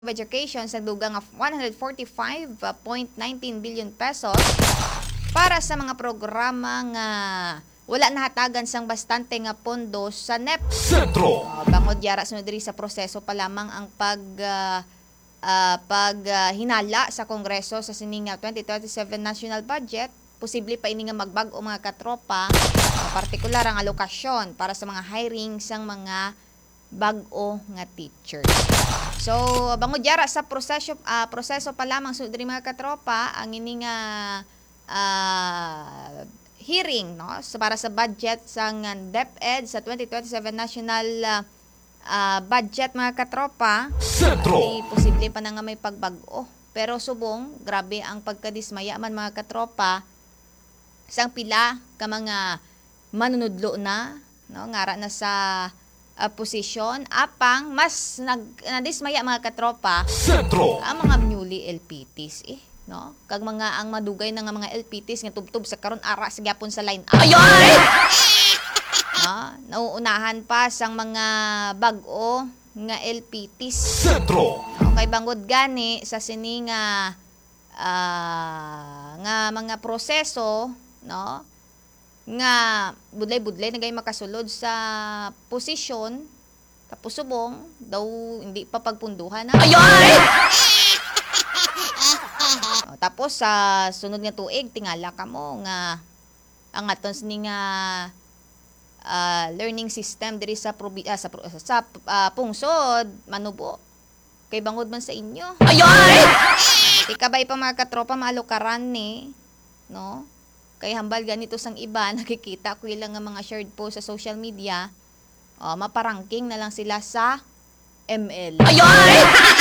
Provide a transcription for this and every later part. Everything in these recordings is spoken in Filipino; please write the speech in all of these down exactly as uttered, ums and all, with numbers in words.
of Education sa dugang of one hundred forty-five point one nine billion pesos para sa mga programa nga wala nahatagan sang bastante nga pondo sa N E P. Sentro. Uh, bangod yara sunod diri sa proseso pa lamang ang pag uh, uh, pag uh, hinala sa Kongreso sa sining twenty twenty-seven national budget. Posible pa ini nga magbag-o mga katropa, uh, partikular ang alokasyon para sa mga hiring sang mga bag-o nga teachers. So, bangod yara sa proseso uh, proseso pa lamang sunod diri mga katropa ang ini nga uh, hearing no so, para sa budget sang DepEd sa twenty twenty-seven national uh, uh, budget mga katropa. Sentro. Ay, posible pa na nga may pagbag-o. Pero subong, grabe ang pagkadismaya man mga katropa sang pila ka mga manunudlo na no ngara na sa uh, posisyon apang mas nag nadismaya mga katropa Sentro. ang mga newly L P Ts eh no kag mga ang madugay na nga mga L P Ts nga tubtub sa karon ara sa gyapon sa line up. Ayoy! No, nauunahan pa sang mga bag-o nga L P Ts. Sentro. No, kay bangod gani sa sini nga uh, nga mga proseso no nga budlay-budlay nagay makasulod sa posisyon tapos subong daw hindi pa pagpunduhan na. Ayoy! O, tapos sa sunod nga tuig tingala ka mo nga ang aton sini nga uh, learning system diri sa probi uh, sa sa uh, pungsod manubo kay bangod man sa inyo. Ayoy! Di kabay pa mga katropa maalukaran ni no kay hambal ganito sang iba nakikita ko ilang nga mga shared post sa social media. Oh, maparangking na lang sila sa M L. Ayoy!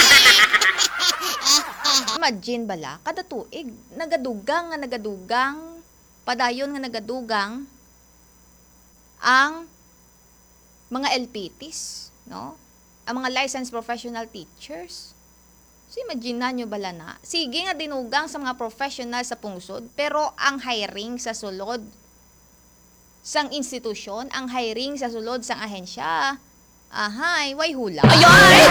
Imagine bala, kada tuig, nagadugang nga nagadugang, padayon nga nagadugang ang mga L P Ts, no? Ang mga licensed professional teachers. So, imagine na nyo bala na. Sige nga dinugang sa mga professional sa pungsod, pero ang hiring sa sulod sang institusyon, ang hiring sa sulod sang ahensya, ahay, way hula. Ayoy!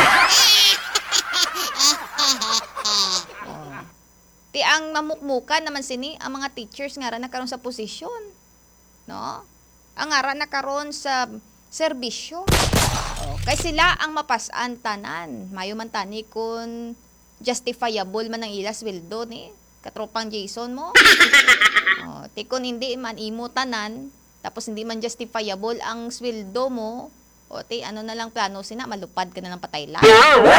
Oh. Ti ang mamukmukan naman sini, ang mga teachers nga ra nakaroon sa posisyon. No? Ang nga ra nakaroon sa serbisyo. Oh, kay sila ang mapasan tanan. Mayo man tani kun justifiable man ang ila sweldo ni katropang Jason mo. Oh, ti kun hindi man imo tanan tapos hindi man justifiable ang sweldo mo, o ti ano na lang plano sina malupad ka na lang patay lang.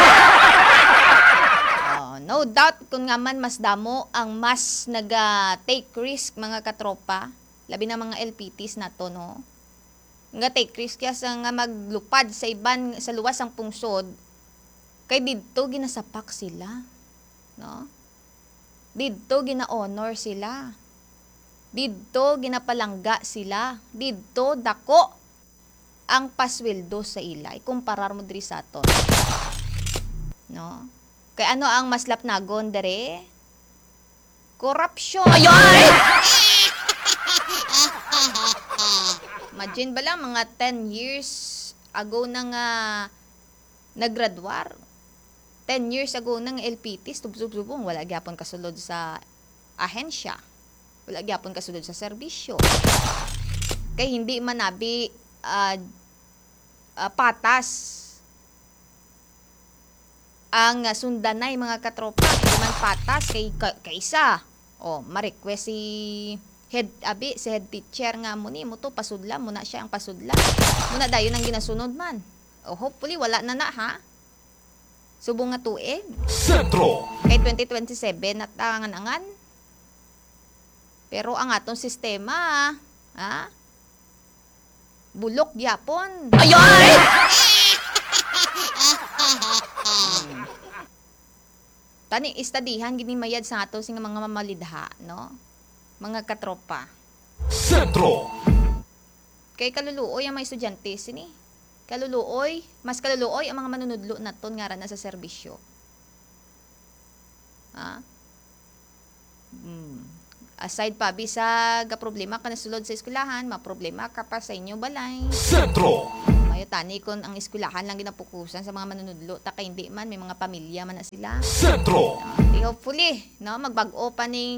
Oh, no doubt kung nga man mas damo ang mas naga take risk mga katropa, labi na mga L P Ts nato no. Nga take risk kaya sa nga maglupad sa iban sa luwas ang pungsod kay didto ginasapak sila no didto gina-honor sila didto ginapalangga sila didto dako ang pasweldo sa ila ikumparar mo diri sa aton no kay ano ang mas lapnagon dere corruption. Ayoy! Imagine ba lang mga ten years ago na nga naggraduar. ten years ago nang L P Ts tubsub-subong wala gyapon kasulod sa ahensya. Wala gyapon kasulod sa serbisyo. Kay hindi man nabi uh, uh, patas ang uh, sundanay mga katropa. Hindi man patas kay kaysa. Oh, ma-request si head abi si head teacher nga mo ni mo to pasudla mo na siya ang pasudla. Muna dayon ang ginasunod man. Oh, hopefully wala na na ha. Subong nga tuig. Sentro. Kay twenty twenty-seven at angan-angan. Pero ang atong sistema, ha? Bulok gyapon. Ayoy! hmm. Tani istadihan gini mayad sa ato sing mga mamalidha, no? Mga katropa. Sentro. Kay kaluluoy ang mga estudyante sini. Kaluluoy, mas kaluluoy ang mga manunudlo naton nga ra na sa serbisyo. Ha? Hmm. Aside pa bisag problema ka nasulod sa eskwelahan, ma problema ka pa sa inyo balay. Sentro. May Ayo tani kon ang eskwelahan lang ginapukusan sa mga manunudlo ta kay hindi man may mga pamilya man na sila. Sentro. Di hopefully no magbag-o pa ning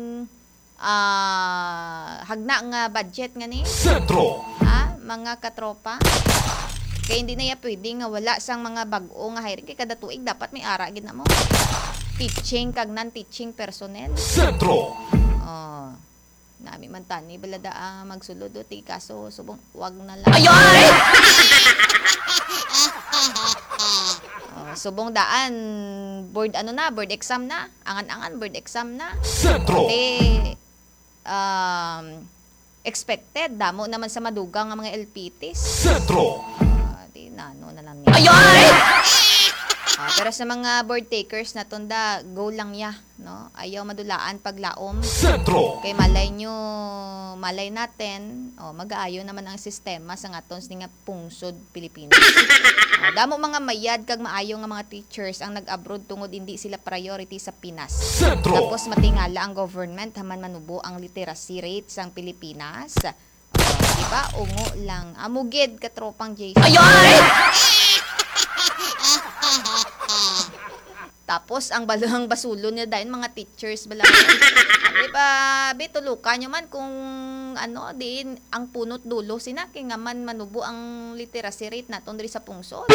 ah hagna nga budget nga ni Sentro. ha mga katropa. Kaya hindi na ya pwede nga wala sang mga bag-o nga hiring kay kada tuig dapat may ara gid na mo. Teaching kag non-teaching personnel. Sentro. Oh. Nami man tani balada ah, magsulod o ti kaso subong wag na lang. Ayoy! Oh, subong daan board ano na, board exam na. Angan-angan board exam na. Sentro. Di um expected damo naman sa madugang nga mga L P Ts. Sentro. Ah, di nano na lang niya. Ayoy! Ah, pero sa mga board takers na tunda, go lang ya, no? Ayaw madulaan paglaom. Sentro. Kay malay nyo, malay natin, oh, mag-aayo naman ang sistema sa ngatons ni nga pungsod Pilipinas. Oh, damo mga mayad kag maayo nga mga teachers ang nag-abroad tungod hindi sila priority sa Pinas. Sentro. Tapos matingala ang government haman manubo ang literacy rate sang Pilipinas. Oh, di ba? Ungo lang. Amugid katropang Jason. Ayoy! Tapos ang balang basulo niya dahil mga teachers balang. Di ba, bitulukan nyo man kung ano din ang punot dulo sina kay nga man manubo ang literacy rate naton diri sa pungsod.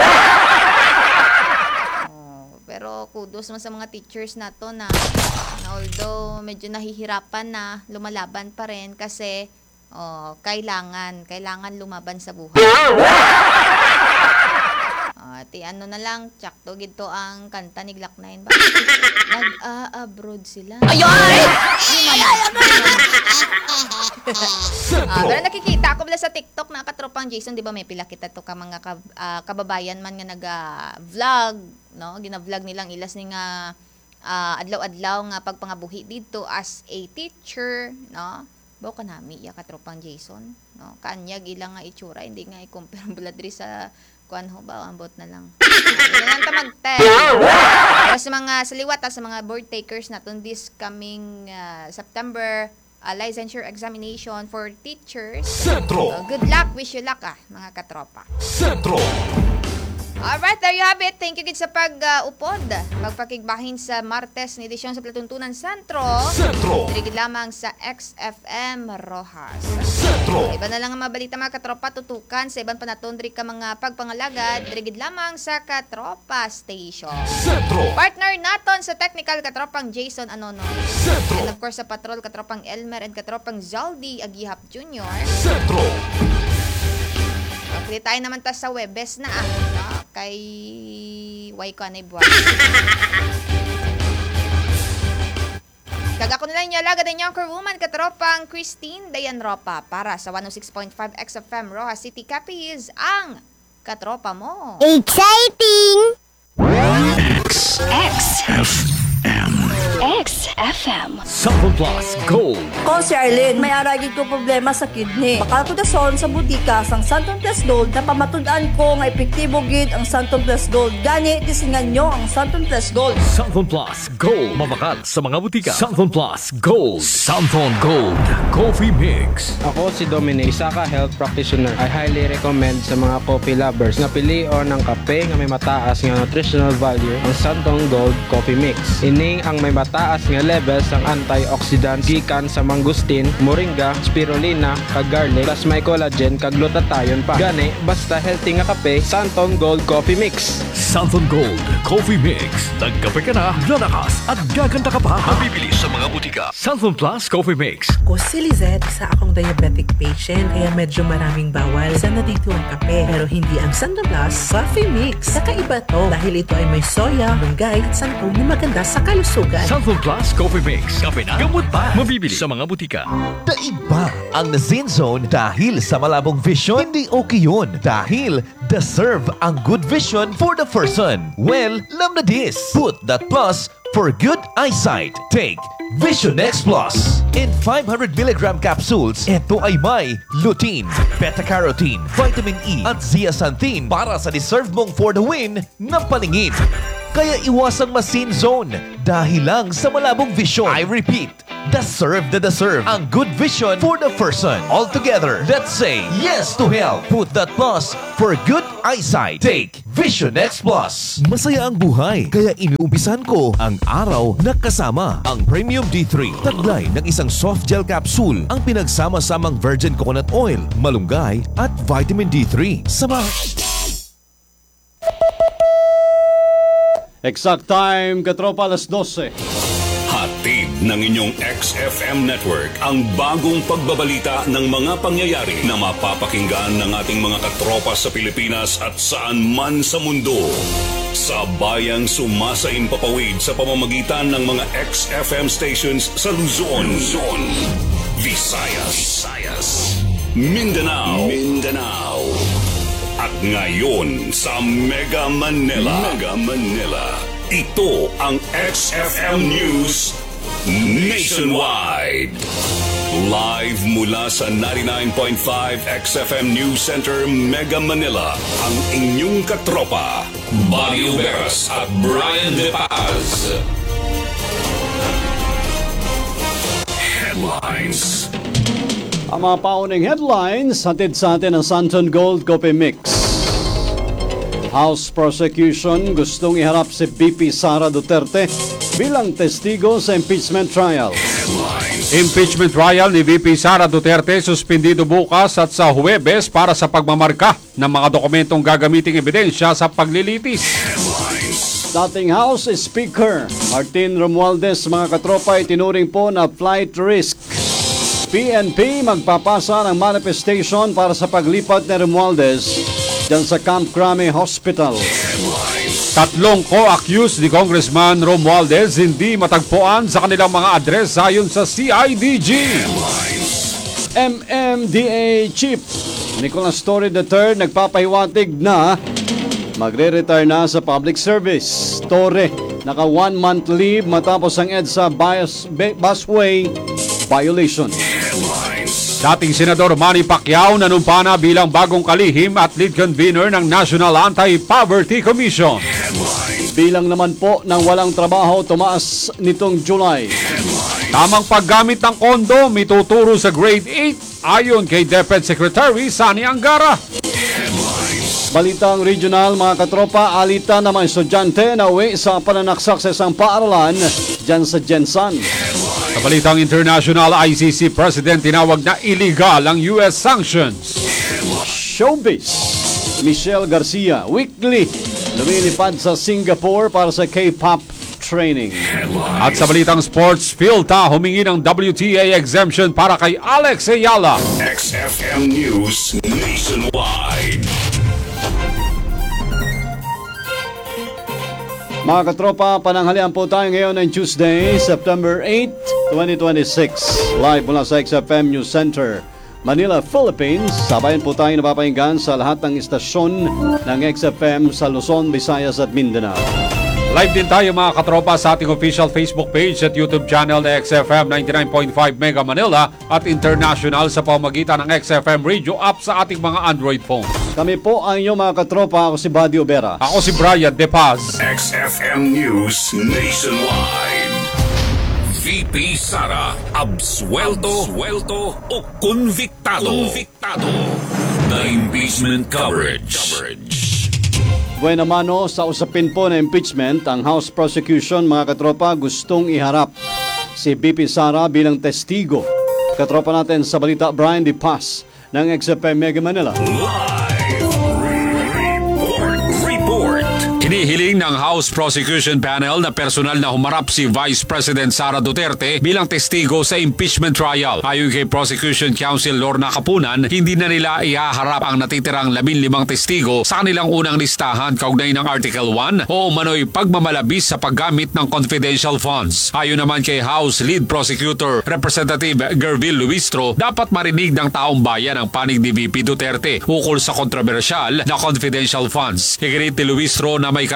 Oh, pero kudos man sa mga teachers nato na, na although medyo nahihirapan na lumalaban pa rin kasi oh, kailangan kailangan lumaban sa buhay. Uh, ti ano na lang, tsakto gito ang kanta ni Glock nine ba? Nag-a-abroad sila. Ayoy! Ah, pero nakikita ko bala sa TikTok na katropang Jason, di ba may pila kita to ka mga kab- ah, kababayan man nga naga-vlog, no? Gina-vlog nilang ilas ni nga ah, adlaw-adlaw nga pagpangabuhi dito as a teacher, no? Bawo ka nami ya katropang Jason, no? Kaanyag ilang nga itsura, hindi nga i-compare bala diri sa kuan ho ba ambot na lang. Kailangan ta mag-test. Para sa mga saliwat sa mga board takers naton this coming uh, September uh, licensure examination for teachers. Sentro. Uh, good luck, wish you luck ah, mga katropa. Sentro. Alright, there you have it. Thank you gid sa pag-upod. Magpakigbahin sa Martes ni edisyon sa Platuntunan Sentro. Sentro. Dirigid lamang sa X F M Rojas. Sentro. Iba na lang ang mabalita mga katropa, tutukan sa ibang panatondri ka mga pagpangalagad, dirigid lamang sa Katropa Station. Sentro. Partner naton sa technical katropang Jason Anonoy. Sentro. And of course sa patrol katropang Elmer and katropang Zaldi Agihap Junior Sentro. Pagkili tayo naman ta sa Webes na ah, no? Kay Waiko Anay Buwan. Kag ako nila niya lagad ang Young Woman katropang Christine Dayan Ropa para sa one oh six point five X F M Rojas City Capiz ang katropa mo. Exciting! X. X F M. X F M. Sample Plus Gold. Ko si Arlene, may aragid ko problema sa kidney. Bakal ko dason sa butika sang Santon Plus Gold na pamatud-an ko nga epektibo gid ang Santon Plus Gold. Gani tisingan nyo ang Santon Plus Gold. Sample Plus Gold. Mabakal sa mga butika. Sample Plus Gold. Sample Gold. Coffee Mix. Ako si Dominic, isa ka health practitioner. I highly recommend sa mga coffee lovers nga pilion ng kape nga may mataas nga nutritional value ang Santon Gold Coffee Mix. Ining ang may mataas nga levels ang antioxidants gikan sa mangustin, moringa, spirulina, kag garlic, plus may collagen kag glutathione pa. Gani basta healthy nga kape, Santon Gold Coffee Mix. Santon Gold Coffee Mix. Nagkape ka na, lalakas at gaganda ka pa. Mabibili sa mga butika. Santon Plus Coffee Mix. Ako si Lizette, isa akong diabetic patient, kaya medyo maraming bawal. Isa na dito ang kape, pero hindi ang Santon Plus Coffee Mix. Kakaiba to dahil ito ay may soya, malunggay at santol na maganda sa kalusugan. Santon Plus Coffee Mix. Kape na, gamot pa. Mabibili sa mga butika. Daiba ang na-Zen Zone dahil sa malabong vision, hindi okay yun. Dahil deserve ang good vision for the person. Well, lam na this. Put that plus for good eyesight. Take Vision X Plus. In five hundred milligram capsules, ito ay may lutein, beta-carotene, vitamin E at zeaxanthin para sa deserve mong for the win na paningin. Kaya iwasang masin zone dahil lang sa malabong vision. I repeat, deserve the deserve ang good vision for the person. All together, let's say yes to health. Put that plus for good eyesight. Take Vision X Plus. Masaya ang buhay, kaya iniumpisan ko ang araw na kasama ang Premium D three. Taglay ng isang soft gel capsule ang pinagsama-samang virgin coconut oil, malunggay at vitamin D three. Sama Exact time, katropa, alas dose. Hatid ng inyong X F M network ang bagong pagbabalita ng mga pangyayari na mapapakinggan ng ating mga katropa sa Pilipinas at saan man sa mundo. Sa bayang sumasain papawid sa pamamagitan ng mga X F M stations sa Luzon, Luzon, Visayas, Visayas, Mindanao, Mindanao. At ngayon sa Mega Manila, Mega Manila, ito ang X F M News Nationwide. Live mula sa ninety-nine point five X F M News Center, Mega Manila, ang inyong katropa, Buddy Uberas at Brian De Paz. Headlines. Ang mga pauning headlines, hatid sa atin ang Santon Gold Coffee Mix. House Prosecution gustong iharap si V P Sara Duterte bilang testigo sa impeachment trial. Impeachment trial ni V P Sara Duterte suspendido bukas at sa Huwebes para sa pagmamarka ng mga dokumentong gagamiting ebidensya sa paglilitis. Dating House Speaker Martin Romualdez, mga katropa, itinuring po na flight risk. P N P magpapasa ng manifestation para sa paglipat ni Romualdez dyan sa Camp Crame Hospital. Tatlong co-accused ni Congressman Romualdez hindi matagpuan sa kanilang mga address ayon sa C I D G. M M D A Chief Nicolas Torre the third nagpapahiwatig na magre-retire na sa public service. Torre, naka one month leave matapos ang EDSA bias, busway violation. Dating Senador Manny Pacquiao nanumpana bilang bagong kalihim at lead convener ng National Anti-Poverty Commission. Bilang naman po ng walang trabaho tumaas nitong July. Tamang paggamit ng kondo mituturo sa grade eight ayon kay DepEd Secretary Sani Angara. Balitang regional, mga katropa, alita ng mga estudyante na uwi sa pananaksak sa isang paaralan dyan sa Jensan. Sa balitang international, I C C President tinawag na illegal ang U S sanctions. Showbiz, Michelle Garcia, weekly lumilipad sa Singapore para sa K-pop training. At sa balitang sports, Philta humingi ng W T A exemption para kay Alex Ayala. X F M News Nationwide. Mga katropa, pananghalian po tayo ngayon ng Tuesday, September eighth, twenty twenty-six. Live mula sa X F M News Center, Manila, Philippines. Sabayan po tayo napapahinggan sa lahat ng istasyon ng X F M sa Luzon, Visayas at Mindanao. Live din tayo, mga katropa, sa ating official Facebook page at YouTube channel na X F M ninety-nine point five Mega Manila at international sa pamamagitan ng X F M Radio app sa ating mga Android phones. Kami po ang inyong mga katropa. Ako si Buddy Uberas. Ako si Brian De Paz. X F M News Nationwide. V P Sara, absuelto, absuelto o konviktado. Konviktado. The impeachment coverage. coverage. Buena mano, sa usapin po na impeachment, ang House Prosecution, mga katropa, gustong iharap si V P Sara bilang testigo. Katropa natin sa balita, Brian De Paz ng X F M Mega Manila. Live report. Report. Hinihiling ng House Prosecution Panel na personal na humarap si Vice President Sara Duterte bilang testigo sa impeachment trial. Ayon kay Prosecution Counsel Lorna Kapunan, hindi na nila ihaharap ang natitirang labing limang testigo sa kanilang unang listahan kaugnay ng Article one o umano'y pagmamalabis sa paggamit ng confidential funds. Ayon naman kay House Lead Prosecutor Representative Gervil Luistro, dapat marinig ng taong bayan ang panig ni V P Duterte ukol sa kontrobersyal na confidential funds. Iginit ni Luistro na may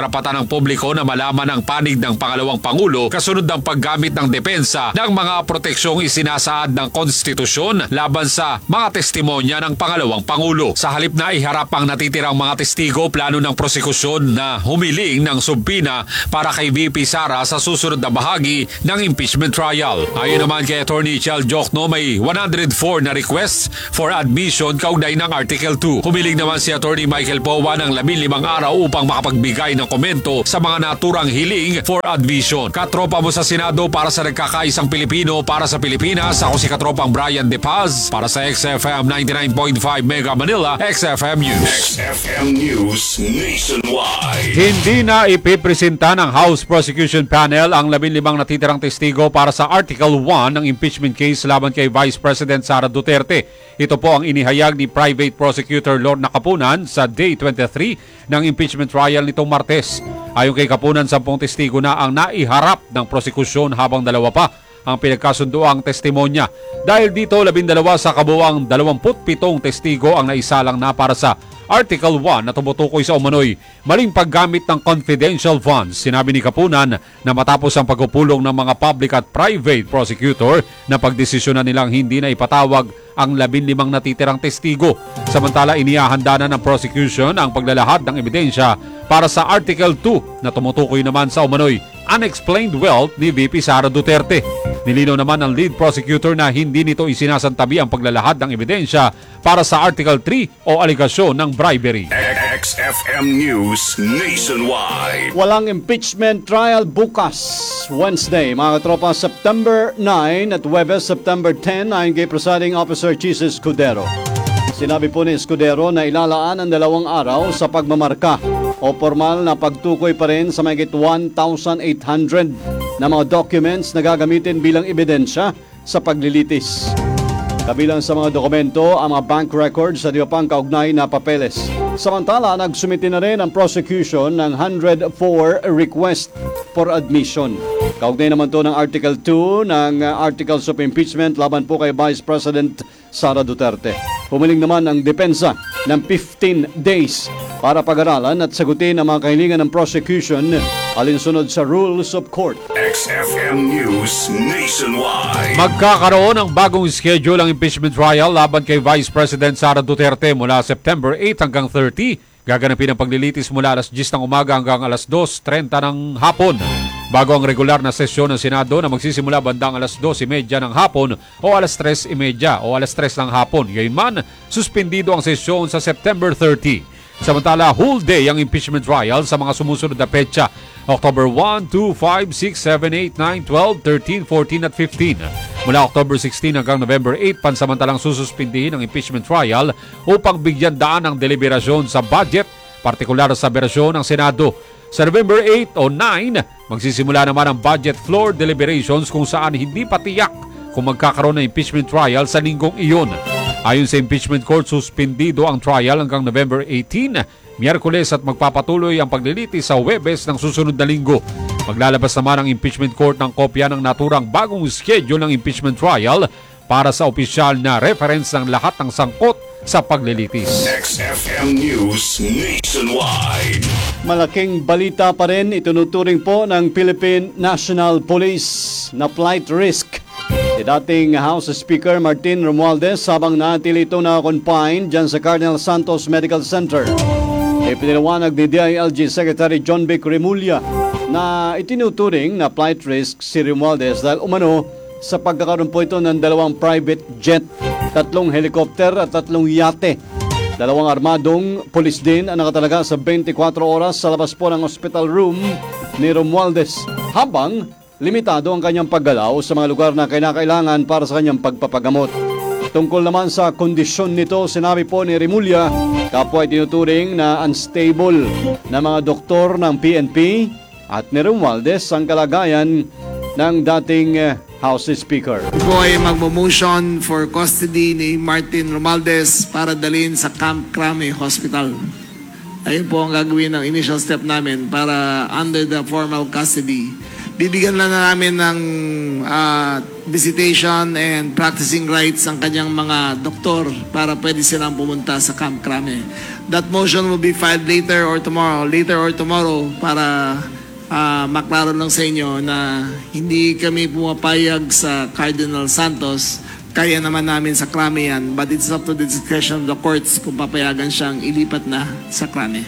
karapatan ng publiko na malaman ang panig ng pangalawang Pangulo kasunod ng paggamit ng depensa ng mga proteksyong isinasaad ng konstitusyon laban sa mga testimonya ng pangalawang Pangulo. Sa halip na iharap ang natitirang mga testigo, plano ng prosekusyon na humiling ng subpina para kay V P Sara sa susunod na bahagi ng impeachment trial. Ayon naman kay Attorney Chel Jokno, may one hundred four na requests for admission kaugnay ng Article two. Humiling naman si Attorney Michael Powa ng labing limang araw upang makapagbigay ng komento sa mga naturang hiling for admission. Katropa mo sa Senado para sa nagkakaisang Pilipino para sa Pilipinas, ako si Katropang Brian De Paz para sa X F M ninety-nine point five Mega Manila, X F M News. X F M News Nationwide. Hindi na ipipresenta ng House Prosecution Panel ang labing limang natitirang testigo para sa Article one ng impeachment case laban kay Vice President Sara Duterte. Ito po ang inihayag ni Private Prosecutor Lorna Capunan sa Day twenty-three ng impeachment trial nitong Martes. Ayon kay Capunan, sampung testigo na ang naiharap ng prosekusyon habang dalawa pa ang pinagkasundoang testimonya. Dahil dito, labindalawa sa kabuuang dalawampu't pitong testigo ang naisalang na para sa Article one na tumutukoy sa umano'y maling paggamit ng confidential funds. Sinabi ni Capunan na matapos ang pagpupulong ng mga public at private prosecutor na pagdesisyonan nilang hindi na ipatawag ang labing limang natitirang testigo. Samantala, inihahanda na ng prosecution ang paglalahad ng ebidensya para sa Article two na tumutukoy naman sa umano'y unexplained wealth ni V P Sara Duterte. Nilinaw naman ng lead prosecutor na hindi nito isinasantabi ang paglalahad ng ebidensya para sa Article three o aligasyon ng bribery. X F M News Nationwide. Walang impeachment trial bukas, Wednesday, mga katropa, September nine at Huwebes, September ten, ayon kay Presiding Officer Chis Escudero. Sinabi po ni Escudero na ilalaan ang dalawang araw sa pagmamarka o formal na pagtukoy pa rin sa mahigit one thousand eight hundred na mga documents na gagamitin bilang ebidensya sa paglilitis. Kabilang sa mga dokumento ang mga bank records at iba pang kaugnay na papeles. Samantala, nagsumiti na rin ang prosecution ng one hundred four request for admission. Kaugnay naman to ng Article two ng uh, Articles of Impeachment laban po kay Vice President Sara Duterte. Humiling naman ang depensa ng fifteen days para pag-aralan at sagutin ang mga kahilingan ng prosecution alinsunod sa rules of court. X F M News Nationwide. Magkakaroon ng bagong schedule ang impeachment trial laban kay Vice President Sara Duterte mula September eight hanggang thirty. Gaganapin ang paglilitis mula alas diyes ng umaga hanggang alas dos trenta ng hapon. Bago ang regular na sesyon ng Senado na magsisimula bandang alas dos trenta ng hapon o alas tres trenta o alas tres ng hapon. Gayunman, suspendido ang sesyon sa September thirty. Samantala, whole day ang impeachment trial sa mga sumusunod na petsa, October one, two, five, six, seven, eight, nine, twelve, thirteen, fourteen at fifteen. Mula October sixteen hanggang November eight, pansamantalang sususpindihin ang impeachment trial upang bigyan daan ang deliberasyon sa budget, partikular sa bersyon ng Senado. Sa November eight o nine, magsisimula naman ang budget floor deliberations kung saan hindi patiyak kung magkakaroon ng impeachment trial sa linggong iyon. Ayon sa impeachment court, suspendido ang trial hanggang November eighteen, Miyerkules, at magpapatuloy ang paglilitis sa Huwebes ng susunod na linggo. Maglalabas naman ang impeachment court ng kopya ng naturang bagong schedule ng impeachment trial para sa opisyal na reference ng lahat ng sangkot sa paglilitis. X F M News Nationwide. Malaking balita pa rin itinuturing po ng Philippine National Police na flight risk si dating House Speaker Martin Romualdez habang natili ito na confined dyan sa Cardinal Santos Medical Center. Ipiniliwanag ni D I L G Secretary John Vic Remulla na itinuturing na flight risk si Romualdez dahil umano sa pagkakaroon po ito ng dalawang private jet, tatlong helicopter at tatlong yate. Dalawang armadong pulis din ang nakatalaga sa twenty-four oras sa labas po ng hospital room ni Romualdez habang limitado ang kanyang paggalaw sa mga lugar na kinakailangan para sa kanyang pagpapagamot. Tungkol naman sa kondisyon nito, sinabi po ni Remulla, kapwa ay tinuturing na unstable na mga doktor ng P N P at ni Romualdez ang kalagayan ng dating House Speaker. Ito ay magmo-motion for custody ni Martin Romualdez para dalhin sa Camp Crame Hospital. Ayun po ang gagawin ng initial step namin para under the formal custody. Bibigyan lang na namin ng uh, visitation and practicing rights ang kanyang mga doktor para pwede silang pumunta sa Camp Crame. that motion will be filed later or tomorrow, later or tomorrow para uh, maklaro lang sa inyo na hindi kami pumapayag sa Cardinal Santos. Kaya naman namin sa Krame yan, but it's up to the discretion of the courts kung papayagan siyang ilipat na sa Krame.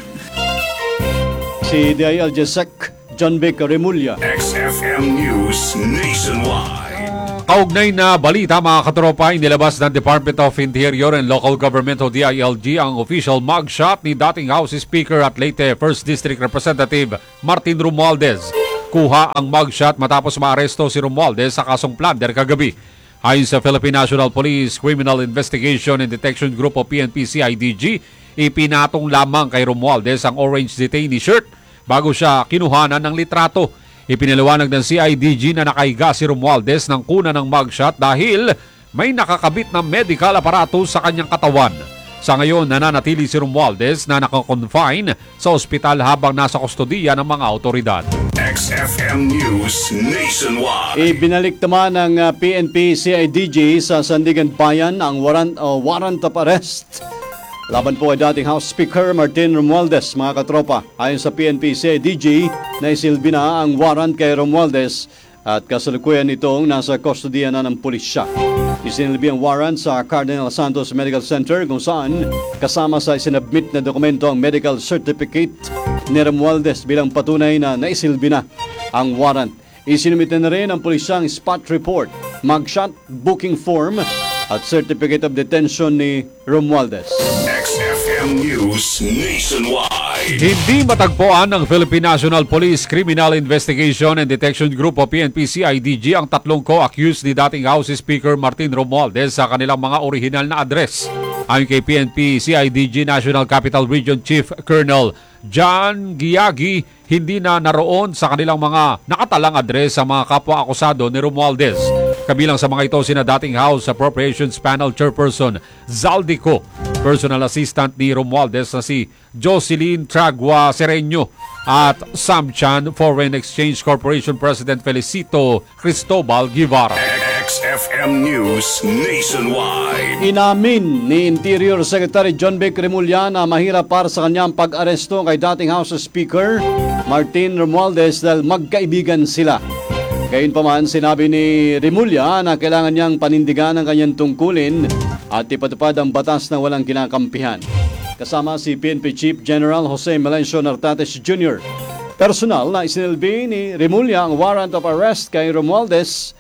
Si D I L J S E C John Vic Remulla. X F M News Nationwide. Kaugnay na balita mga katropa, inilabas ng Department of Interior and Local Government o D I L G ang official mugshot ni dating House Speaker at Leyte first District Representative Martin Romualdez. Kuha ang mugshot matapos maaresto si Romualdez sa kasong plunder kagabi. Ayon sa Philippine National Police Criminal Investigation and Detection Group o P N P C I D G, ipinatong lamang kay Romualdez ang orange detainee shirt bago siya kinuhanan ng litrato. Ipinaliwanag ng C I D G na nakahiga si Romualdez ng kuna ng mugshot dahil may nakakabit na medical aparatus sa kanyang katawan. Sa ngayon, nananatili si Romualdez na nakakonfine sa ospital habang nasa kustodiya ng mga otoridad. X F M News Nationwide. Ibinalik naman ng uh, P N P C I D G sa Sandigan Bayan ang warrant, uh, warrant of arrest laban po ay dating House Speaker Martin Romualdez, mga katropa. Ayon sa P N P C I D G, naisilbi na ang warrant kay Romualdez at kasalukuyan itong nasa kustodiya na ng pulisya. Isinilbi ang warrant sa Cardinal Santos Medical Center kung saan kasama sa isinabmit na dokumento ang medical certificate ni Romualdez bilang patunay na naisilbi na ang warrant. Isinumite na rin ang pulisyang spot report, mugshot, booking form at certificate of detention ni Romualdez. X F M News Nationwide. Hindi matagpuan ng Philippine National Police Criminal Investigation and Detection Group o P N P C I D G ang tatlong co-accused ni dating House Speaker Martin Romualdez sa kanilang mga orihinal na address. Ayon kay P N P C I D G National Capital Region Chief Colonel John Giagi, hindi na naroon sa kanilang mga nakatalang address sa mga kapwa-akusado ni Romualdez. Kabilang sa mga ito sina dating House Appropriations Panel Chairperson Zaldico, personal assistant ni Romualdez na si Jocelyn Tragua Sereño at Samchan Foreign Exchange Corporation President Felicito Cristobal Guevara. X F M News Nationwide. Inamin ni Interior Secretary John Vic Remulla na mahirap para sa kanyang pag-aresto kay dating House Speaker Martin Romualdez dahil magkaibigan sila. Gayunpaman, sinabi ni Remulla na kailangan niyang panindigan ang kanyang tungkulin at ipatupad ang batas na walang kinakampihan. Kasama si P N P Chief General Jose Melencio Nartates Junior Personal na isinilbi ni Remulla ang warrant of arrest kay Romualdez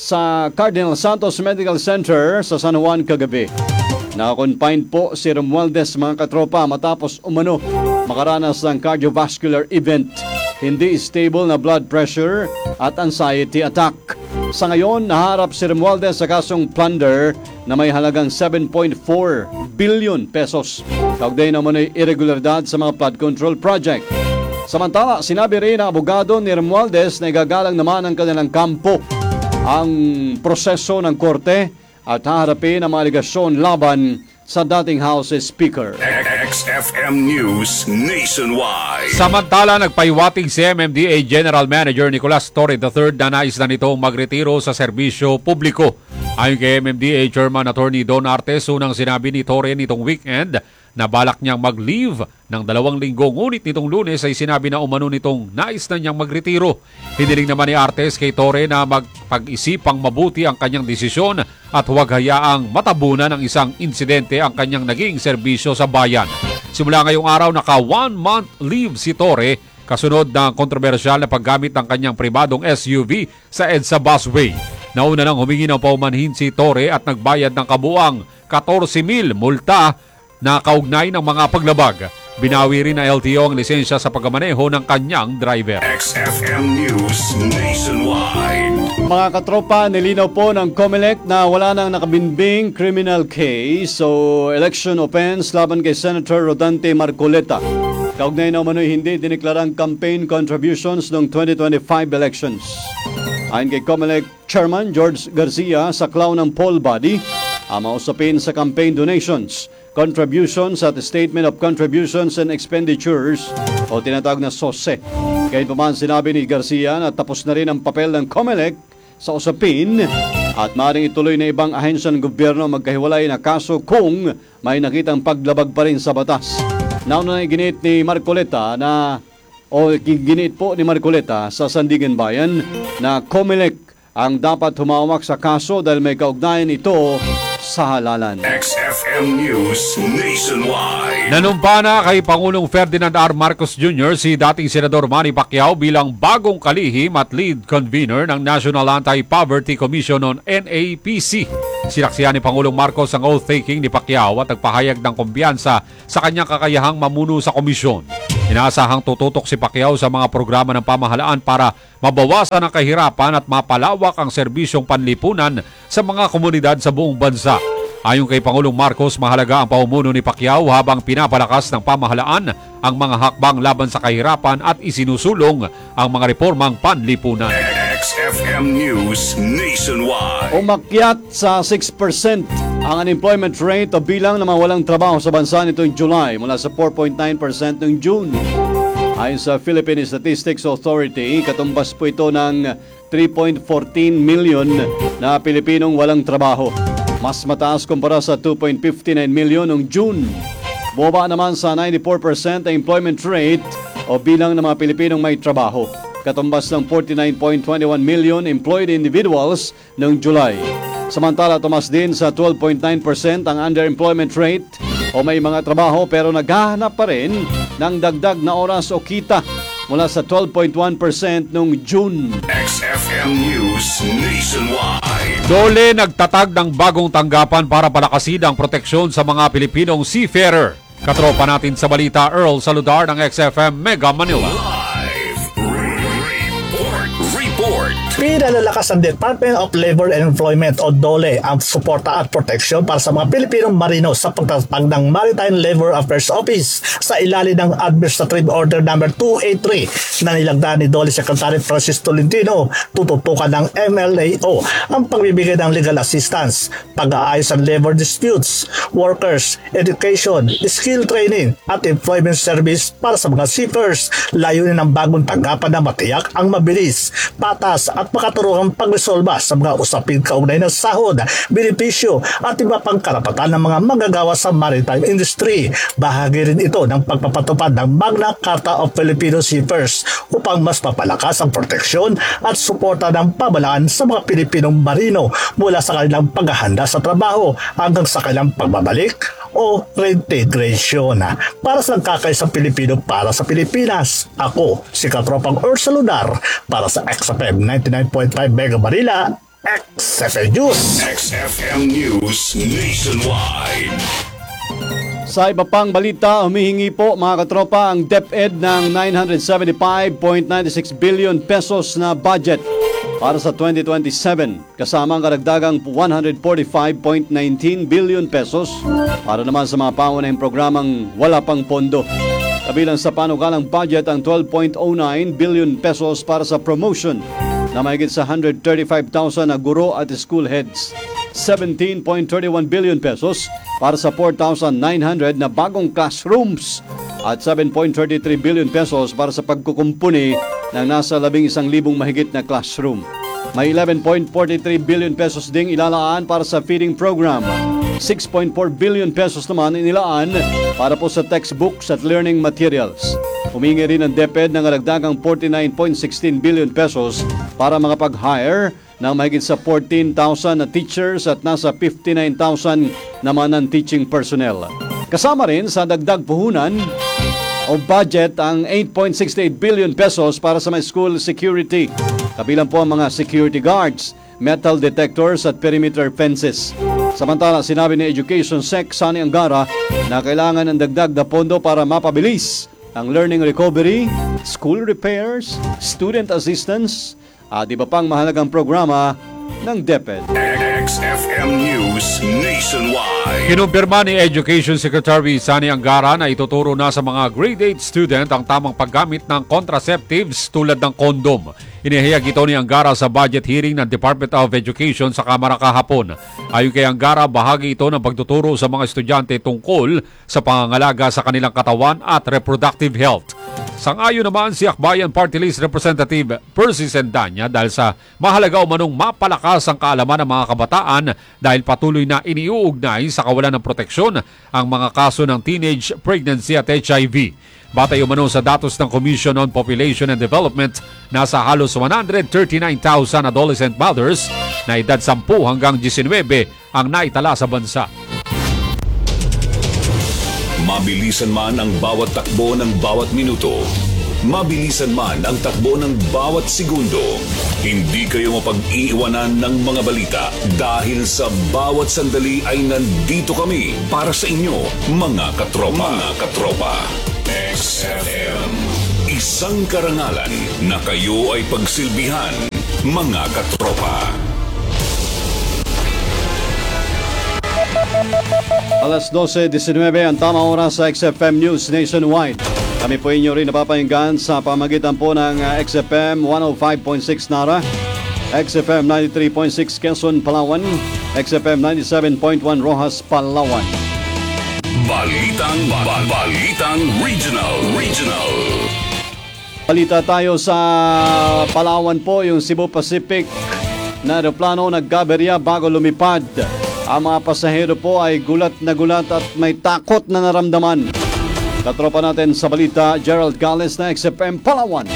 sa Cardinal Santos Medical Center sa San Juan kagabi. Nakakonfined po si Romualdez, mga katropa, matapos umano makaranas ng cardiovascular event, hindi stable na blood pressure at anxiety attack. Sa ngayon, naharap si Romualdez sa kasong plunder na may halagang seven point four billion pesos. Kaugnay naman ay irregularidad sa mga flood control project. Samantala, sinabi rin ng abogado ni Romualdez na igagalang naman ang kanilang kampo ang proseso ng korte at haharapin ang mga aligasyon laban sa dating House Speaker. X F M News Nationwide. Samantala, nagpaiwating si M M D A General Manager Nicolas Torre the third na nais na nitong magretiro sa serbisyo publiko. Ayon kay M M D A Chairman Attorney Don Artes, unang sinabi ni Torre nitong weekend na balak niyang mag-leave ng dalawang linggo, ngunit nitong Lunes ay sinabi na umano nitong nais na niyang magretiro. Hiniling naman ni Artes kay Torre na magpag-isipang mabuti ang kanyang desisyon at huwag hayaang matabunan ng isang insidente ang kanyang naging serbisyo sa bayan. Simula ngayong araw, naka one month leave si Torre kasunod ng kontrobersyal na paggamit ng kanyang pribadong S U V sa EDSA busway. Nauna nang humingi ng paumanhin si Torre at nagbayad ng kabuang fourteen mil multa na kaugnay ng mga paglabag. Binawi rin na L T O ang lisensya sa pagmamaneho ng kanyang driver. X F M News Nationwide. Mga katropa, nilinaw po ng COMELEC na wala nang nakabinbing criminal case o election offense laban kay Senator Rodante Marcoleta. Kaugnay na umano'y hindi diniklarang campaign contributions noong twenty twenty-five elections. Ayon kay COMELEC Chairman George Garcia, sa klaw ng poll body ang mausapin sa campaign donations, contributions at Statement of Contributions and Expenditures o tinatawag na S O S E. Gayunpaman, sinabi ni Garcia na tapos na rin ang papel ng COMELEC sa usapin at maaaring ituloy na ibang ahensya ng gobyerno magkahiwalay na kaso kung may nakitang paglabag pa rin sa batas. Nauna na ginit ni Marcoleta na o ginit po ni Marcoleta sa Sandigan Bayan na COMELEC ang dapat humawak sa kaso dahil may kaugnayan ito sa halalan. X F M News Nationwide. Nanumpa na kay Pangulong Ferdinand R. Marcos Junior si dating Senador Manny Pacquiao bilang bagong kalihim at lead convener ng National Anti-Poverty Commission on N A P C. Sinaksihan ni Pangulong Marcos ang oath-taking ni Pacquiao at nagpahayag ng kumpiyansa sa kanyang kakayahang mamuno sa komisyon. Inaasahang tututok si Pacquiao sa mga programa ng pamahalaan para mabawasan ang kahirapan at mapalawak ang serbisyong panlipunan sa mga komunidad sa buong bansa. Ayon kay Pangulong Marcos, mahalaga ang pamumuno ni Pacquiao habang pinapalakas ng pamahalaan ang mga hakbang laban sa kahirapan at isinusulong ang mga reformang panlipunan. X F M News Nationwide. Umakyat sa six percent ang unemployment rate o bilang na mawalang trabaho sa bansa nitong July mula sa four point nine percent noong June. Ayon sa Philippine Statistics Authority, katumbas po ito ng three point one four million na Pilipinong walang trabaho. Mas mataas kumpara sa two point five nine million noong June. Bumaba naman sa ninety-four percent ang employment rate o bilang ng mga Pilipinong may trabaho. Katumbas ng forty-nine point two one million employed individuals noong July. Samantala, tumas din sa twelve point nine percent ang underemployment rate o may mga trabaho pero naghahanap pa rin ng dagdag na oras o kita mula sa twelve point one percent noong June. X F M News Nationwide. Dole nagtatag ng bagong tanggapan para palakasin ang proteksyon sa mga Pilipinong seafarer. Katropa natin sa balita, Earl Saludar ng X F M Mega Manila. Live report. Report. Pinalalakas ng Department of Labor and Employment o DOLE ang suporta at proteksyon para sa mga Pilipinong marino sa pagtatag ng Maritime Labor Affairs Office sa ilalim ng Administrative Order number two eighty-three na nilagdaan ni DOLE Secretary Francis Tolentino. Tututukan ng M L A O ang pagbibigay ng legal assistance, pag-aayos ng labor disputes, workers, education, skill training at employment service para sa mga seafarers. Layunin ng bagong tanggapan na matiyak ang mabilis, patas at makaturuang pagresolba sa mga usapin kaugnay ng sahod, benepisyo at iba pang karapatan ng mga manggagawa sa maritime industry. Bahagi rin ito ng pagpapatupad ng Magna Carta of Filipino Seafarers upang mas papalakas ang proteksyon at suporta ng pamahalaan sa mga Pilipinong marino mula sa kanilang paghahanda sa trabaho hanggang sa kanilang pagbabalik o reintegration. Para sa kakaisang Pilipino para sa Pilipinas, ako si Katropang Earl Saludar para sa X F M ninety-nine point five Mega Manila, X F M News. X F M News Nationwide. Sa iba pang balita, humihingi po mga katropa ang DepEd ng nine hundred seventy-five point nine six billion pesos na budget para sa twenty twenty-seven, kasama ang karagdagang one hundred forty-five point one nine billion pesos para naman sa mga pangunahing programang wala pang pondo. Kabilang sa panukalang budget ang twelve point zero nine billion pesos para sa promotion na mahigit sa one hundred thirty-five thousand na guro at school heads, seventeen point three one billion pesos para sa four thousand nine hundred na bagong classrooms at seven point three three billion pesos para sa pagkukumpuni ng nasa labing isang libong mahigit na classroom. May eleven point four three billion pesos ding ilalaan para sa feeding program. six point four billion pesos naman inilaan para po sa textbooks at learning materials. Humingi rin ang DepEd ng karagdagang forty-nine point one six billion pesos para makapag-hire ng mahigit sa fourteen thousand na teachers at nasa fifty-nine thousand naman ng teaching personnel. Kasama rin sa dagdag puhunan o budget ang eight point six eight billion pesos para sa mga school security. Kabilang po ang mga security guards, metal detectors at perimeter fences. Samantala, sinabi ni Education Sec Sani Angara na kailangan ng dagdag na pondo para mapabilis ang learning recovery, school repairs, student assistance at iba pang mahalagang programa ng DepEd. X F M News Nationwide. Kinumpirma ni Education Secretary Sani Angara na ituturo na sa mga grade eight student ang tamang paggamit ng contraceptives tulad ng kondom. Inihayag ito ni Angara sa budget hearing ng Department of Education sa Kamara kahapon. Ayon kay Angara, bahagi ito ng pagtuturo sa mga estudyante tungkol sa pangangalaga sa kanilang katawan at reproductive health. Sang-ayon naman si Akbayan Party List Representative Percy Sendanya dahil sa mahalaga umanong mapalakas ang kaalaman ng mga kabataan pamahalaan dahil patuloy na iniuugnay sa kawalan ng proteksyon ang mga kaso ng teenage pregnancy at H I V. Batay umano sa datos ng Commission on Population and Development, nasa halos one hundred thirty-nine thousand adolescent mothers na edad ten hanggang nineteen ang naitala sa bansa. Mabilisan man ang bawat takbo ng bawat minuto, mabilisan man ang takbo ng bawat segundo, hindi kayo mapag-iiwanan ng mga balita dahil sa bawat sandali ay nandito kami para sa inyo, mga katropa. Mga katropa. X F M. Isang karangalan na kayo ay pagsilbihan, mga katropa. Alas twelve nineteen ang tamang oras sa X F M News Nationwide. Kami po inyo rin napapahinggan sa pamagitan po ng X F M one oh five point six Nara, X F M ninety-three point six Quezon, Palawan, X F M ninety-seven point one Rojas, Palawan. Balitang, bal, balitang regional, regional. Balita tayo sa Palawan po, yung Cebu Pacific na aeroplano nagkaberya bago lumipad. Ang mga pasahero po ay gulat na gulat at may takot na naramdaman. Katropa natin sa balita, Gerald Gales na X F M Palawan.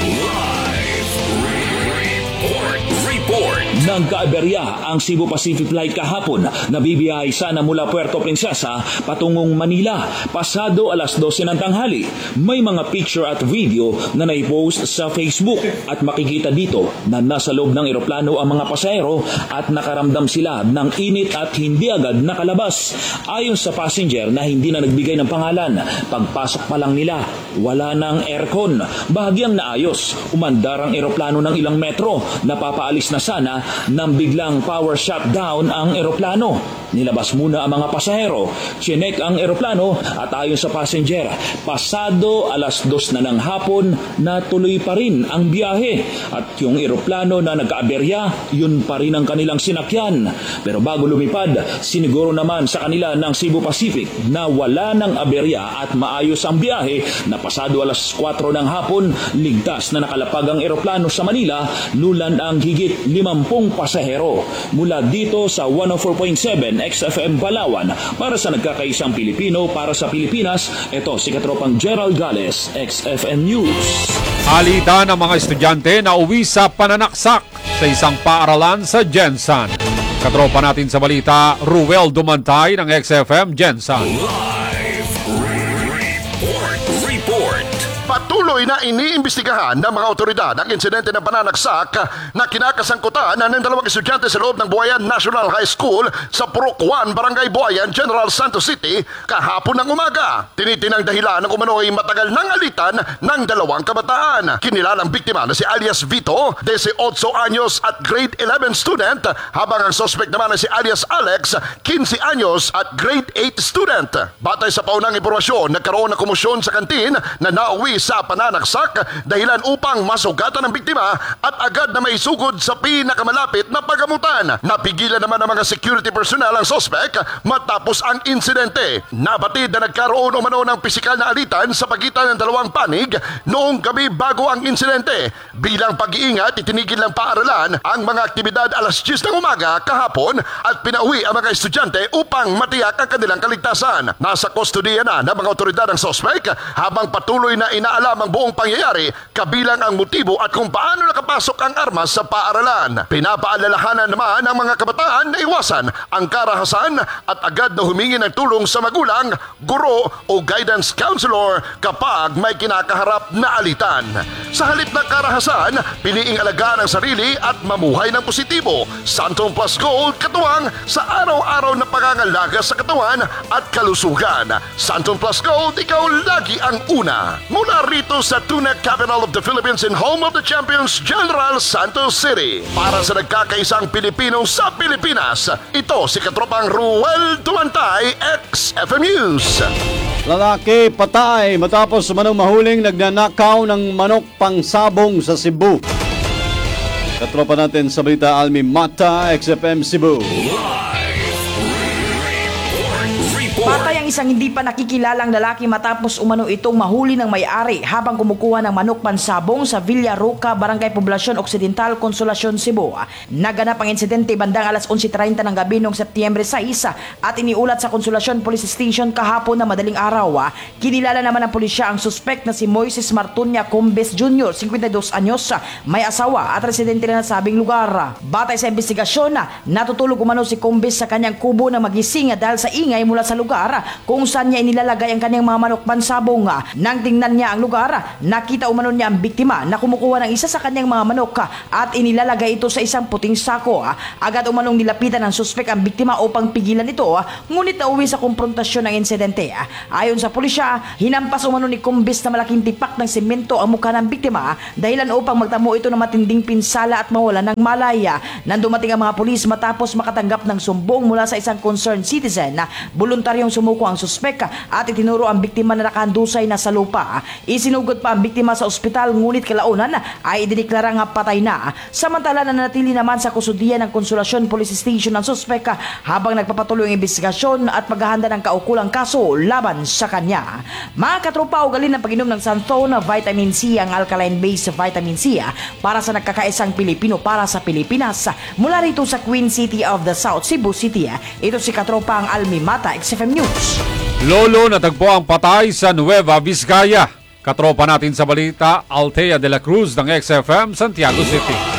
Nang kaaberya ang Cebu Pacific flight kahapon na bibiyay sana mula Puerto Princesa patungong Manila pasado alas dose ng tanghali. May mga picture at video na naipost sa Facebook at makikita dito na nasa loob ng eroplano ang mga pasahero at nakaramdam sila ng init at hindi agad nakalabas. Ayon sa passenger na hindi na nagbigay ng pangalan, pagpasok pa lang nila wala ng aircon. Bahagyang naayos, umandar ang eroplano ng ilang metro, napapaalis na sana nang biglang power shutdown ang eroplano. Nilabas muna ang mga pasahero, chinek ang eroplano at ayon sa passenger, pasado alas dos na ng hapon na tuloy pa rin ang biyahe at yung eroplano na nagkaaberya, yun pa rin ang kanilang sinakyan. Pero bago lumipad, siniguro naman sa kanila ng Cebu Pacific na wala ng aberya at maayos ang biyahe na pasado alas kwatro ng hapon, ligtas na nakalapag ang eroplano sa Manila, lulan ang higit limampung pasahero. Mula dito sa one oh four point seven X F M Palawan, para sa nagkakaisang Pilipino para sa Pilipinas, ito si Katropang Gerald Gales, X F M News. Halita ng mga estudyante na uwi sa pananaksak sa isang paaralan sa Jensan. Katropa natin sa balita, Ruel Dumantay ng X F M Jensan. Patuloy na iniimbestigahan ng mga otoridad ang insidente ng pananaksak na kinakasangkutan ng dalawang estudyante sa loob ng Buayan National High School sa Purok one, Barangay Buayan, General Santos City kahapon ng umaga. Tinitinang dahilan ng umano'y matagal ng alitan ng dalawang kabataan. Kinilalang biktima na si alias Vito, eighteen anyos at grade eleven student, habang ang suspect naman na si alias Alex, fifteen anyos at grade eight student. Batay sa paunang impormasyon, nagkaroon ng komosyon sa kantin na nauwi sa pananaksak dahilan upang masugatan ng biktima at agad na maisugod sa pinakamalapit na pagamutan. Napigilan naman ng mga security personnel ang suspect matapos ang insidente. Nabatid na nagkaroon umano ng pisikal na alitan sa pagitan ng dalawang panig noong gabi bago ang insidente. Bilang pag-iingat, itinigil ng paaralan ang mga aktibidad alas diyes ng umaga kahapon at pinauwi ang mga estudyante upang matiyak ang kanilang kaligtasan. Nasa kustodiya na ng mga otoridad ang suspect habang patuloy na inaalam ang buong pangyayari, kabilang ang motibo at kung paano nakapasok ang armas sa paaralan. Pinapaalalahanan naman ang mga kabataan na iwasan ang karahasan at agad na humingi ng tulong sa magulang, guro o guidance counselor kapag may kinakaharap na alitan. Sa halip ng karahasan, piliing alagaan ang sarili at mamuhay ng positibo. Santong Plus Gold, katuwang sa araw-araw na pangangalaga sa katawan at kalusugan. Santong Plus Gold, ikaw lagi ang una. Mula rito sa Tuna Capital of the Philippines and home of the champions, General Santos City. Para sa nagkakaisang Pilipino sa Pilipinas, ito si Katropang Ruel Dumantay, X F M News. Lalaki patay matapos manong mahuling nagnanakaw ng manok pangsabong sa Cebu. Katropa natin sa balita, Almi Mata, X F M Cebu. Patay ang isang hindi pa nakikilalang lalaki matapos umano itong mahuli ng may-ari habang kumukuha ng manok pansabong sa Villa Roca, Barangay Poblacion Occidental, Consolacion, Cebu. Naganap ang insidente bandang alas onse treinta ng gabi noong Setyembre sais at iniulat sa Consolacion Police Station kahapon na madaling araw. Kinilala naman ng pulisya ang suspect na si Moises Martunia Combes Junior, fifty-two anyos, may asawa at residente na sabing lugar. Batay sa investigasyon, natutulog umano si Combes sa kanyang kubo na magising dahil sa ingay mula sa lugar kung saan niya inilalagay ang kanyang mga manok pansabong. Nang tingnan niya ang lugar, nakita umano niya ang biktima na kumukuha ng isa sa kanyang mga manok at inilalagay ito sa isang puting sako. Agad umanong nilapitan ng suspek ang biktima upang pigilan ito, ngunit nauwi sa komprontasyon ng insidente. Ayon sa pulisya, hinampas umano ni Combes na malaking tipak ng semento ang mukha ng biktima dahilan upang magtamo ito ng matinding pinsala at mawala ng malaya. Nang dumating ang mga pulis matapos makatanggap ng sumbong mula sa isang concerned citizen, voluntaryong sumuko ang suspek at itinuro ang biktima na nakahandusay na sa lupa. Isinugod pa ang biktima sa ospital ngunit kalaunan ay idineklara nga patay na. Samantala nanatili naman sa kusudian ng Consolacion Police Station ang suspek habang nagpapatuloy ang investigasyon at paghahanda ng kaukulang kaso laban sa kanya. Mga katropa, ugalin ng pag-inom ng Santhone Vitamin C ang alkaline-based vitamin C para sa nagkakaisang Pilipino para sa Pilipinas. Mula rito sa Queen City of the South, Cebu City, ito si katropa ang Almi Mata, X F M News. Lolo natagpo ang patay sa Nueva Vizcaya. Katropa natin sa balita, Althea de la Cruz ng X F M Santiago City.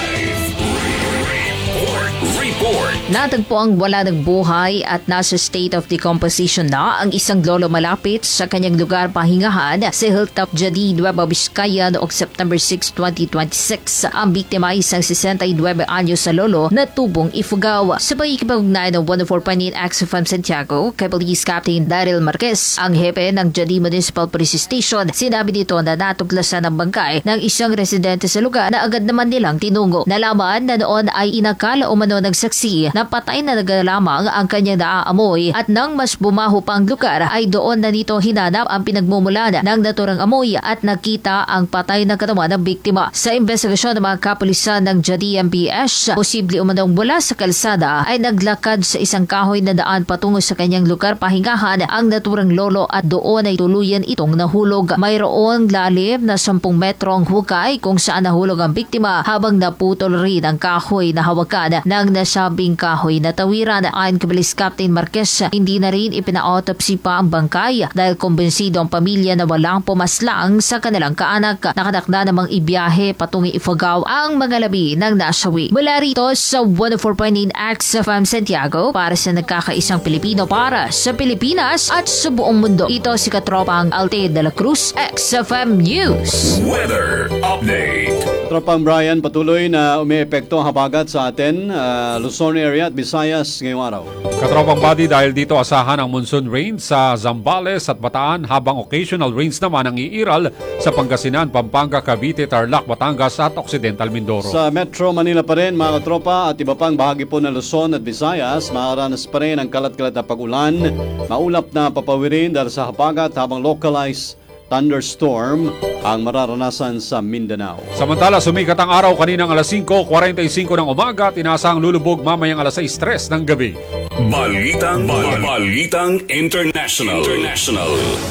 Natagpo ang wala ng buhay at nasa state of decomposition na ang isang lolo malapit sa kanyang lugar pahingahan sa Hilltop Jadi, Nueva Vizcaya noong September sixth, twenty twenty-six. Ang biktima ay isang sixty-nine anyos sa lolo na tubong ifugaw. Sabay ikipagugnay ng one oh four point eight X F M Santiago kay Police Captain Daryl Marquez, ang hepe ng Jadi Municipal Police Station. Sinabi dito na natuklasan ng bangkay ng isang residente sa lugar na agad naman nilang tinungo. Nalaman na noon ay inakala umano ng saksi na patay na nagalamang ang kanyang naaamoy at nang mas bumaho pa ang lugar ay doon na nito hinanap ang pinagmumulan ng naturang amoy at nakita ang patay na katawan ng biktima. Sa investigasyon ng mga kapulisan ng Jadi M P S, posible umanong mula sa kalsada ay naglakad sa isang kahoy na daan patungo sa kanyang lugar pahingahan ang naturang lolo at doon ay tuluyan itong nahulog. Mayroong lalim na sampung metro ang hukay kung saan nahulog ang biktima habang naputol rin ang kahoy na hawakan ng nasabing kahoy na tawiran. Ayon kay Police Captain Marquez, hindi na rin ipina-autopsy pa ang bangkay dahil kumbensido ang pamilya na walang pumaslang sa kanilang kaanak. Nakatakda namang ibiyahe patungo Ifugao ang mga labi ng nasawi. Mula rito sa one oh four point eight X F M Santiago para sa nagkakaisang Pilipino para sa Pilipinas at sa buong mundo. Ito si katropang Althea de la Cruz, X F M News. Weather Update. Tropang Brian, patuloy na umiepekto ang habagat sa atin, uh, Luzon area at Visayas ngayong araw. Katropang body, dahil dito asahan ang monsoon rains sa Zambales at Bataan habang occasional rains naman ang iiral sa Pangasinan, Pampanga, Cavite, Tarlac, Batangas at Occidental Mindoro. Sa Metro Manila pa rin mga katropa at iba pang bahagi po ng Luzon at Visayas, makaranas pa rin ang kalat-kalat na pag-ulan, maulap na papawirin dahil sa habagat habang localized thunderstorm ang mararanasan sa Mindanao. Samantala, sumikat ang araw kaninang alas singko forty-five ng umaga at inasahang lulubog mamayang alas sais tres ng gabi. Balitang, bal- Balitang International. International.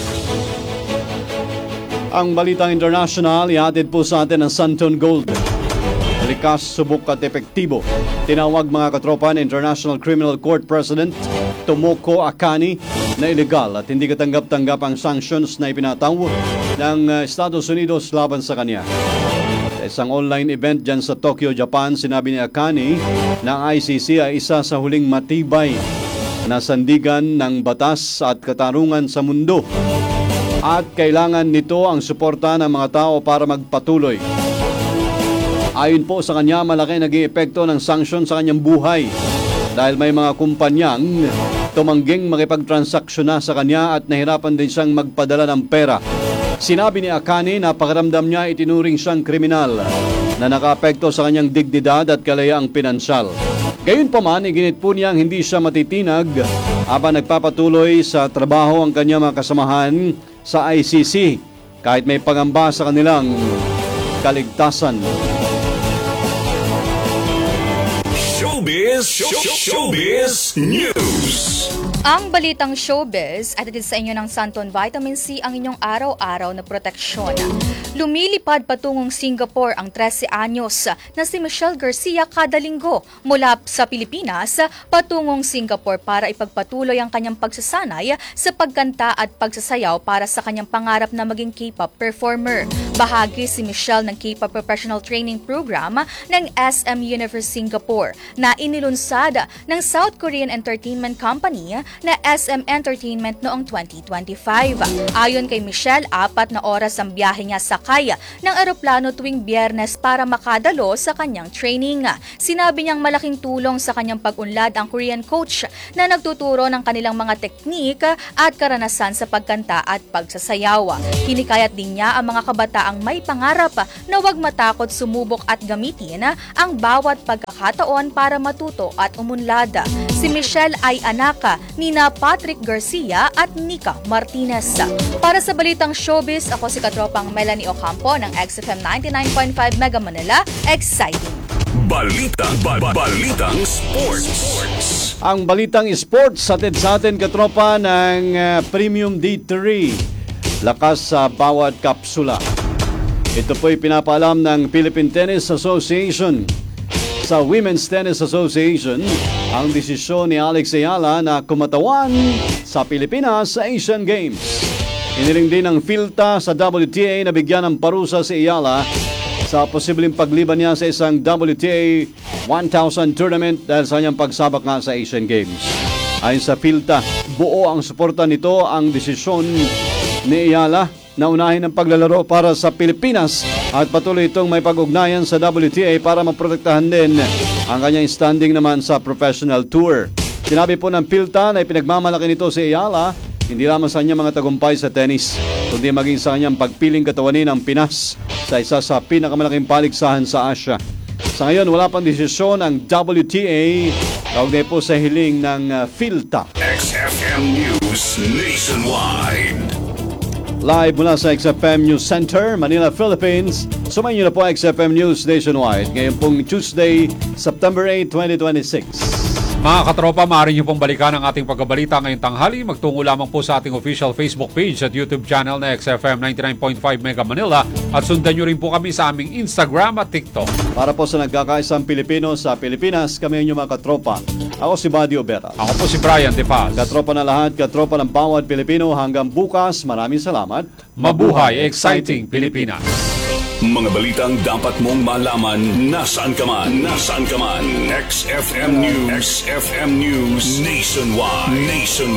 Ang Balitang International, ihatid po sa atin ng Santon Gold. Likas, subok at epektibo. Tinawag mga katropa ng International Criminal Court President Tomoko Akane na illegal at hindi katanggap-tanggap ang sanctions na ipinataw ng Estados Unidos laban sa kanya. Sa isang online event dyan sa Tokyo, Japan, sinabi ni Akane na ang I C C ay isa sa huling matibay na sandigan ng batas at katarungan sa mundo at kailangan nito ang suporta ng mga tao para magpatuloy. Ayon po sa kanya, malaki naging epekto ng sanksyon sa kanyang buhay dahil may mga kumpanyang tumangging makipagtransaksyon na sa kanya at nahirapan din siyang magpadala ng pera. Sinabi ni Akane na pakiramdam niya itinuring siyang kriminal na nakaapekto sa kanyang dignidad at kalayaang pinansyal. Gayunpaman, iginit po niyang hindi siya matitinag habang nagpapatuloy sa trabaho ang kanyang mga kasamahan sa I C C kahit may pangamba sa kanilang kaligtasan. Showbiz, Showbiz News. Ang balitang showbiz at sa inyo ng Santon Vitamin C ang inyong araw-araw na proteksyon. Lumilipad patungong Singapore ang trese anyos na si Michelle Garcia kada linggo mula sa Pilipinas patungong Singapore para ipagpatuloy ang kanyang pagsasanay sa pagkanta at pagsasayaw para sa kanyang pangarap na maging K-pop performer. Bahagi si Michelle ng K-pop Professional Training Program ng S M Universe Singapore na inilunsad ng South Korean Entertainment Company na S M Entertainment noong twenty twenty-five. Ayon kay Michelle, apat na oras ang biyahe niya sakay ng eroplano tuwing Biyernes para makadalo sa kanyang training. Sinabi niyang malaking tulong sa kanyang pag-unlad ang Korean coach na nagtuturo ng kanilang mga teknik at karanasan sa pagkanta at pagsasayaw. Hinikayat din niya ang mga kabataang may pangarap na huwag matakot sumubok at gamitin ang bawat pagkakataon para matuto at umunlad. Si Michelle ay anak nina Patrick Garcia at Nika Martinez. Para sa balitang showbiz, ako si katropang Melanie Ocampo ng X F M ninety-nine point five Mega Manila. Exciting! Balita, ba, ba, balitang sports. Ang balitang sports hatid sa atin katropa ng uh, Premium D three. Lakas sa bawat kapsula. Ito po'y pinapaalam ng Philippine Tennis Association. Sa Women's Tennis Association, ang desisyon ni Alex Ayala na kumatawan sa Pilipinas sa Asian Games. Iniling din ng PhilTA sa W T A na bigyan ng parusa si Ayala sa posibleng pagliban niya sa isang W T A one thousand tournament dahil sa kanyang pagsabak nga sa Asian Games. Ayon sa PhilTA, buo ang suporta nito ang desisyon ni Ayala na unahin ang paglalaro para sa Pilipinas at patuloy itong may pag-ugnayan sa W T A para maprotektahan din ang kanyang standing naman sa professional tour. Sinabi po ng PhilTA na ipinagmamalaki nito si Ayala hindi lamang sa kanyang mga tagumpay sa tennis, kundi maging sa kanyang pagpiling katawanin ang Pinas sa isa sa pinakamalaking paligsahan sa Asia. Sa ngayon, wala pang desisyon ang W T A kaugnay po sa hiling ng uh, PhilTA. X F M News Nationwide. Live mula sa X F M News Center, Manila, Philippines. Sumayin niyo na po X F M News Nationwide ngayon pong Tuesday, September eighth, twenty twenty-six. Mga katropa, maaari niyo pong balikan ang ating pagkabalita ngayong tanghali. Magtungo lamang po sa ating official Facebook page at YouTube channel na X F M ninety-nine point five Mega Manila at sundan niyo rin po kami sa aming Instagram at TikTok. Para po sa nagkakaisang Pilipino sa Pilipinas, kami ang inyong mga katropa. Ako si Buddy Obera. Ako po si Brian De Paz. Katropa na lahat, katropa ng bawat Pilipino. Hanggang bukas, maraming salamat. Mabuhay, exciting Pilipinas! Mga balitang dapat mong malaman nasaan ka man. Nasaan ka man. X F M News. X F M News Nationwide. Nationwide.